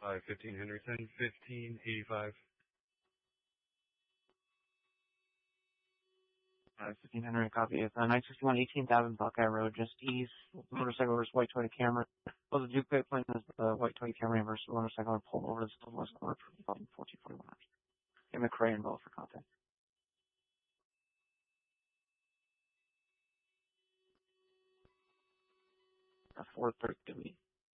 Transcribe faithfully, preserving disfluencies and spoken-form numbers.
Uh, fifteen Henderson, fifteen eighty-five. Uh, fifteen hundred copy. It's uh, nine sixty-one eighteenth Avenue, Buckeye Road, just east. Motorcycle versus white Toyota Camry. Well, the Duke Plate Plane is the white Toyota Camry versus motorcycle are pulled over the southwest corner for fourteen forty-one. Give McRae and Bill for contact. Uh, four thirty.